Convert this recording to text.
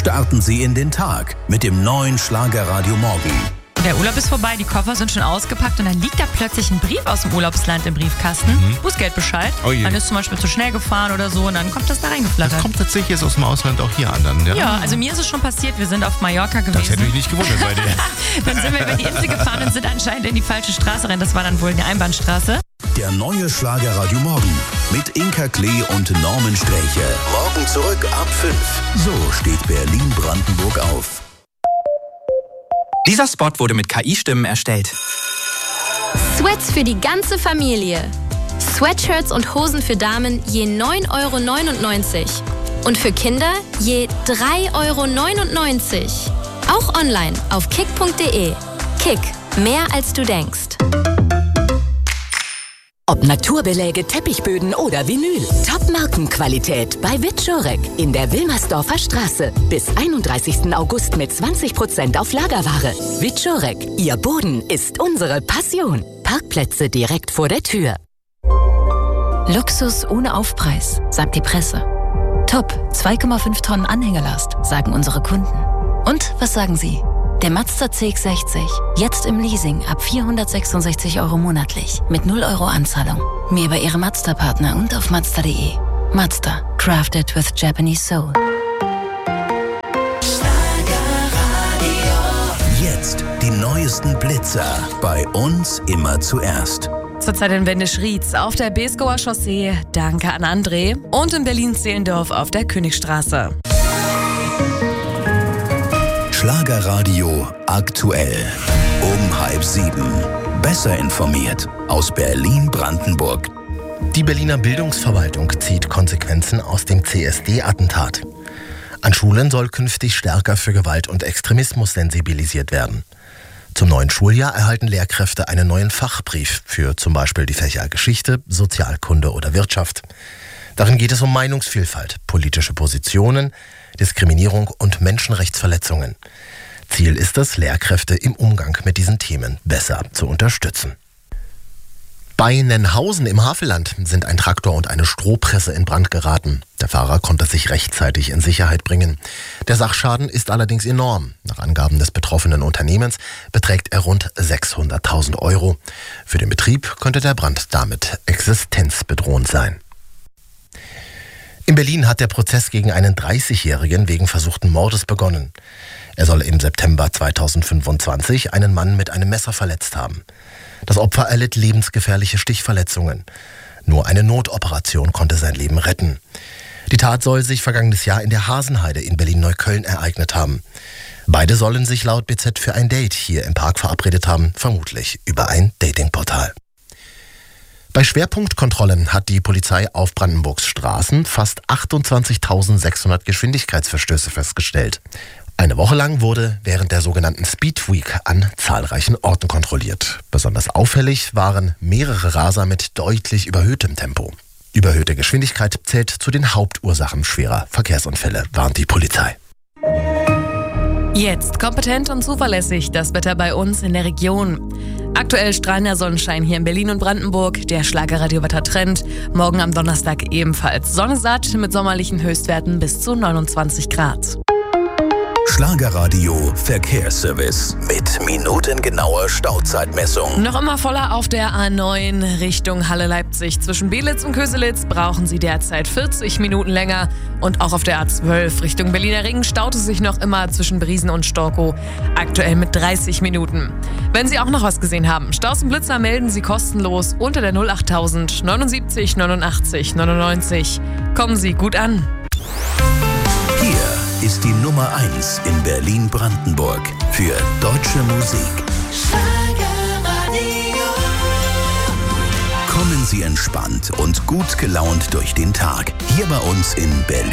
Starten Sie in den Tag mit dem neuen Schlagerradio Morgen. Der Urlaub ist vorbei, die Koffer sind schon ausgepackt und dann liegt da plötzlich ein Brief aus dem Urlaubsland im Briefkasten. Bußgeldbescheid. Oh je. Man ist zum Beispiel zu schnell gefahren oder so und dann kommt das da reingeflattert. Das kommt tatsächlich jetzt aus dem Ausland auch hier an dann, ja? Ja, also mir ist es schon passiert, wir sind auf Mallorca gewesen. Das hätte mich nicht gewundert bei dir. Dann sind wir über die Insel gefahren und sind anscheinend in die falsche Straße rein. Das war dann wohl eine Einbahnstraße. Der neue Schlagerradio Morgen mit Inka Klee und Norman Sträche. Morgen zurück ab 5. So steht Berlin-Brandenburg auf. Dieser Spot wurde mit KI-Stimmen erstellt. Sweats für die ganze Familie. Sweatshirts und Hosen für Damen je 9,99 € und für Kinder je 3,99 €. Auch online auf kick.de. Kick, mehr als du denkst. Ob Naturbeläge, Teppichböden oder Vinyl. Top-Markenqualität bei Wiczorek in der Wilmersdorfer Straße. Bis 31. August mit 20% auf Lagerware. Wiczorek, Ihr Boden ist unsere Passion. Parkplätze direkt vor der Tür. Luxus ohne Aufpreis, sagt die Presse. Top, 2,5 Tonnen Anhängerlast, sagen unsere Kunden. Und was sagen Sie? Der Mazda CX-60, jetzt im Leasing ab 466 € monatlich, mit 0 € Anzahlung. Mehr bei Ihrem Mazda-Partner und auf Mazda.de. Mazda, crafted with Japanese soul. Jetzt die neuesten Blitzer. Bei uns immer zuerst. Zurzeit in Wendisch-Rietz auf der Beeskower Chaussee. Danke an André. Und in Berlin-Zehlendorf auf der Königstraße. Schlagerradio aktuell. Um 6:30. Besser informiert aus Berlin-Brandenburg. Die Berliner Bildungsverwaltung zieht Konsequenzen aus dem CSD-Attentat. An Schulen soll künftig stärker für Gewalt und Extremismus sensibilisiert werden. Zum neuen Schuljahr erhalten Lehrkräfte einen neuen Fachbrief für zum Beispiel die Fächer Geschichte, Sozialkunde oder Wirtschaft. Darin geht es um Meinungsvielfalt, politische Positionen, Diskriminierung und Menschenrechtsverletzungen. Ziel ist es, Lehrkräfte im Umgang mit diesen Themen besser zu unterstützen. Bei Nennhausen im Havelland sind ein Traktor und eine Strohpresse in Brand geraten. Der Fahrer konnte sich rechtzeitig in Sicherheit bringen. Der Sachschaden ist allerdings enorm. Nach Angaben des betroffenen Unternehmens beträgt er rund 600.000 €. Für den Betrieb könnte der Brand damit existenzbedrohend sein. In Berlin hat der Prozess gegen einen 30-Jährigen wegen versuchten Mordes begonnen. Er soll im September 2025 einen Mann mit einem Messer verletzt haben. Das Opfer erlitt lebensgefährliche Stichverletzungen. Nur eine Notoperation konnte sein Leben retten. Die Tat soll sich vergangenes Jahr in der Hasenheide in Berlin-Neukölln ereignet haben. Beide sollen sich laut BZ für ein Date hier im Park verabredet haben, vermutlich über ein Datingportal. Bei Schwerpunktkontrollen hat die Polizei auf Brandenburgs Straßen fast 28.600 Geschwindigkeitsverstöße festgestellt. Eine Woche lang wurde während der sogenannten Speed Week an zahlreichen Orten kontrolliert. Besonders auffällig waren mehrere Raser mit deutlich überhöhtem Tempo. Überhöhte Geschwindigkeit zählt zu den Hauptursachen schwerer Verkehrsunfälle, warnt die Polizei. Jetzt kompetent und zuverlässig das Wetter bei uns in der Region. Aktuell strahlender Sonnenschein hier in Berlin und Brandenburg. Der Schlagerradio-Wetter-Trend. Morgen am Donnerstag ebenfalls Sonne satt mit sommerlichen Höchstwerten bis zu 29 Grad. Schlagerradio Verkehrsservice mit minutengenauer Stauzeitmessung. Noch immer voller auf der A9 Richtung Halle-Leipzig. Zwischen Belitz und Köselitz brauchen Sie derzeit 40 Minuten länger. Und auch auf der A12 Richtung Berliner Ring staut es sich noch immer zwischen Briesen und Storkow. Aktuell mit 30 Minuten. Wenn Sie auch noch was gesehen haben, Staus und Blitzer melden Sie kostenlos unter der 08000 79 89 99. Kommen Sie gut an. Hier ist die Nummer 1 in Berlin-Brandenburg für deutsche Musik. Schlagerradio. Kommen Sie entspannt und gut gelaunt durch den Tag. Hier bei uns in Berlin.